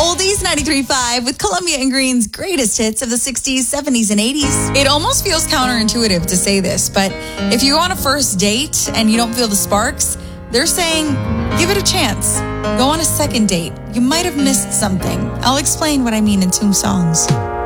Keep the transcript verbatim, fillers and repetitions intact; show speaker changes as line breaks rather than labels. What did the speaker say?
Oldies ninety-three point five with Columbia and Green's greatest hits of the sixties, seventies, and eighties. It almost feels counterintuitive to say this, but if you go on a first date and you don't feel the sparks, they're saying, give it a chance. Go on a second date. You might have missed something. I'll explain what I mean in two songs.